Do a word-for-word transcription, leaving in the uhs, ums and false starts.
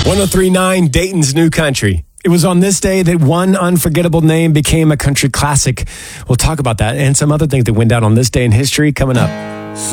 ten thirty-nine Dayton's New Country. It was on this day that one unforgettable name became a country classic. We'll talk about that and some other things that went down on this day in history coming up.